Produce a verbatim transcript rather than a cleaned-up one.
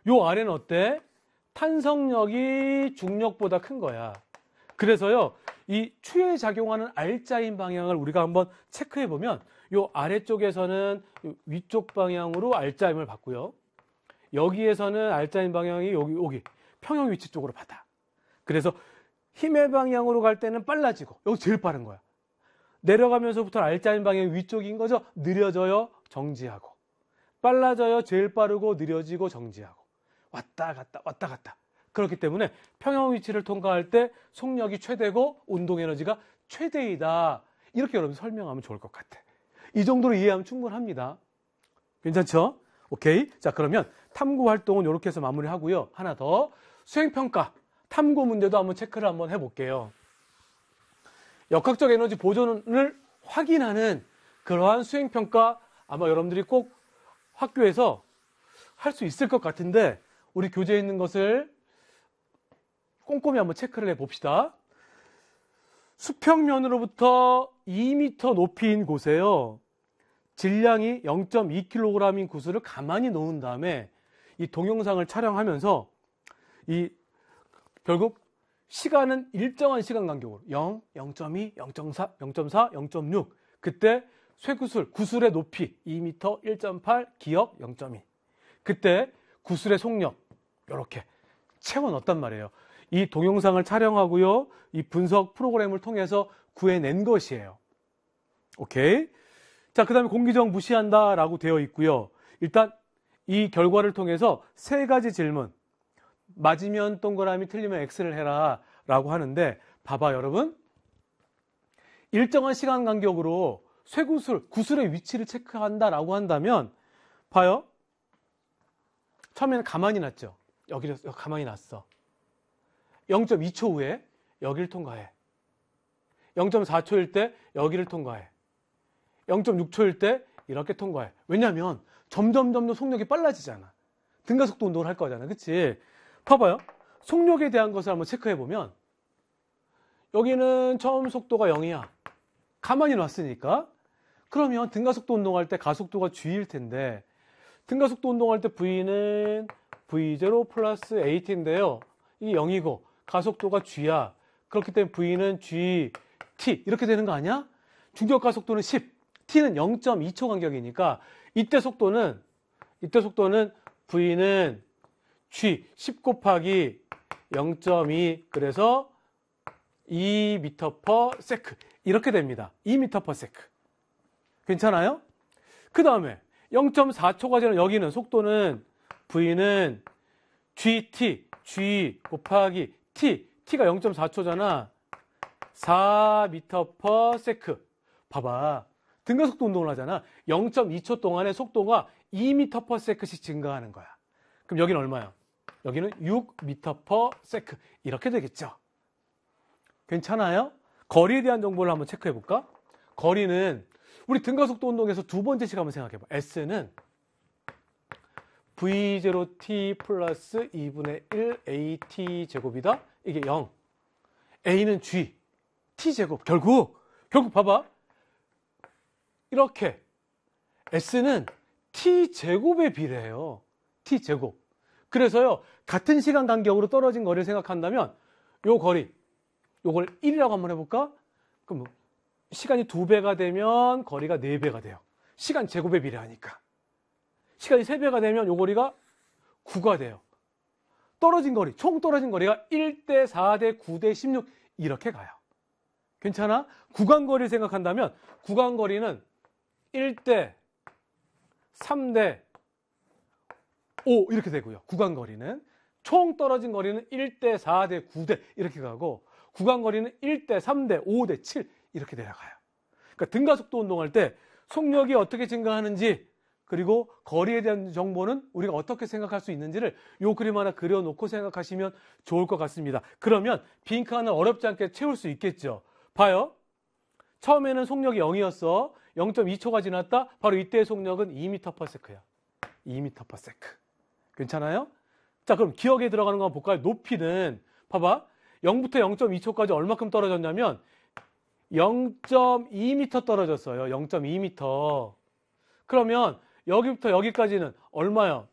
요 아래는 어때? 탄성력이 중력보다 큰 거야. 그래서요, 이 추에 작용하는 R자인 방향을 우리가 한번 체크해 보면 요 아래쪽에서는 위쪽 방향으로 R자임을 받고요. 여기에서는 R자인 방향이 여기, 여기 평형 위치 쪽으로 받아. 그래서 힘의 방향으로 갈 때는 빨라지고, 여기 제일 빠른 거야. 내려가면서부터 R자인 방향이 위쪽인 거죠. 느려져요, 정지하고. 빨라져요, 제일 빠르고 느려지고 정지하고. 왔다 갔다 왔다 갔다. 그렇기 때문에 평형 위치를 통과할 때 속력이 최대고 운동 에너지가 최대이다. 이렇게 여러분 설명하면 좋을 것 같아. 이 정도로 이해하면 충분합니다. 괜찮죠? 오케이. 자, 그러면 탐구 활동은 이렇게 해서 마무리하고요. 하나 더. 수행평가. 탐구 문제도 한번 체크를 한번 해볼게요. 역학적 에너지 보존을 확인하는 그러한 수행평가 아마 여러분들이 꼭 학교에서 할 수 있을 것 같은데 우리 교재에 있는 것을 꼼꼼히 한번 체크를 해봅시다. 수평면으로부터 이 미터 높이인 곳에요. 질량이 영 점 이 킬로그램인 구슬을 가만히 놓은 다음에 이 동영상을 촬영하면서 이 결국 시간은 일정한 시간 간격으로 영, 영 점 이, 영 점 사, 영 점 사, 영 점 육 그때 쇠구슬, 구슬의 높이 이 미터, 일 점 팔, 기억 영 점 이 그때 구슬의 속력 이렇게 채워 넣었단 말이에요. 이 동영상을 촬영하고요. 이 분석 프로그램을 통해서 구해낸 것이에요. 오케이. 자, 그 다음에 공기저항 무시한다 라고 되어 있고요. 일단 이 결과를 통해서 세 가지 질문. 맞으면 동그라미, 틀리면 X를 해라 라고 하는데 봐봐 여러분. 일정한 시간 간격으로 쇠구슬, 구슬의 위치를 체크한다 라고 한다면 봐요. 처음에는 가만히 놨죠. 여기를 가만히 놨어. 영 점 이 초 후에 여기를 통과해. 영 점 사 초일 때 여기를 통과해. 영 점 육 초일 때 이렇게 통과해. 왜냐하면 점점 점점 속력이 빨라지잖아. 등가속도 운동을 할 거잖아. 그치? 봐봐요. 속력에 대한 것을 한번 체크해 보면 여기는 처음 속도가 영이야. 가만히 놨으니까. 그러면 등가속도 운동할 때 가속도가 G일 텐데 등가속도 운동할 때 V는 브이 제로 플러스 에이트인데요. 이게 영이고 가속도가 G야. 그렇기 때문에 V는 G, T 이렇게 되는 거 아니야? 중력 가속도는 십, T는 영 점 이 초 간격이니까 이때 속도는 이때 속도는 V는 G, 십 곱하기 영 점 이 그래서 이 미터 퍼 세컨드 이렇게 됩니다. 이 미터 퍼 세컨드. 괜찮아요? 그 다음에 영 점 사 초가 지난 여기는 속도는 V는 지.T, G 곱하기 T, T가 영 점 사 초잖아. 사 미터 퍼 세컨드. 봐봐. 등가속도 운동을 하잖아. 영 점 이 초 동안의 속도가 이 미터 퍼 세컨드씩 증가하는 거야. 그럼 여기는 얼마야? 여기는 육 미터 퍼 세컨드. 이렇게 되겠죠. 괜찮아요? 거리에 대한 정보를 한번 체크해 볼까? 거리는 우리 등가속도 운동에서 두 번째씩 한번 생각해 봐. S는 브이 제로 티 플러스 이분의 일 에이티 제곱이다. 이게 영. A는 G, T 제곱. 결국, 결국 봐봐. 이렇게. S는 T 제곱에 비례해요. T 제곱. 그래서요, 같은 시간 간격으로 떨어진 거리를 생각한다면, 요 거리, 요걸 일이라고 한번 해볼까? 그럼 시간이 두 배가 되면 거리가 네 배가 돼요. 시간 제곱에 비례하니까. 시간이 세 배가 되면 요 거리가 구가 돼요. 떨어진 거리, 총 떨어진 거리가 일 대 사 대 구 대 십육 이렇게 가요. 괜찮아? 구간 거리를 생각한다면 구간 거리는 일 대 삼 대 오 이렇게 되고요. 구간 거리는 총 떨어진 거리는 일 대 사 대 구 대 이렇게 가고 구간 거리는 일 대 삼 대 오 대 칠 이렇게 내려가요. 그러니까 등가속도 운동할 때 속력이 어떻게 증가하는지 그리고 거리에 대한 정보는 우리가 어떻게 생각할 수 있는지를 요 그림 하나 그려놓고 생각하시면 좋을 것 같습니다. 그러면 빈칸을 어렵지 않게 채울 수 있겠죠. 봐요. 처음에는 속력이 영이었어. 영 점 이 초가 지났다. 바로 이때의 속력은 이 미터 퍼 세컨드야. 이 미터 퍼 세컨드. 괜찮아요? 자, 그럼 기억에 들어가는 거 한번 볼까요? 높이는 봐봐. 영부터 영 점 이 초까지 얼마큼 떨어졌냐면 영 점 이 미터 떨어졌어요. 영 점 이 미터. 그러면 여기부터 여기까지는 얼마요?